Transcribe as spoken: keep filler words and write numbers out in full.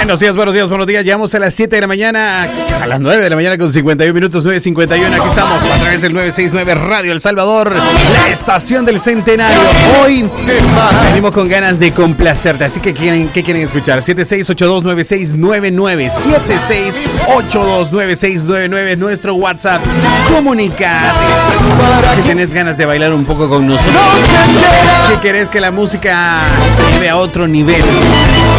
Buenos días, buenos días, buenos días. Llegamos a las siete de la mañana, a las nueve de la mañana con cincuenta y uno minutos, nueve cincuenta y uno. Aquí estamos a través del nueve sesenta y nueve Radio El Salvador, la estación del centenario. Hoy venimos con ganas de complacerte, así que ¿quieren, ¿qué quieren escuchar? siete seis ocho dos nueve seis nueve nueve, siete seis ocho dos nueve seis nueve nueve es nuestro WhatsApp. Comunicate. Si tenés ganas de bailar un poco con nosotros, si querés que la música lleve a otro nivel,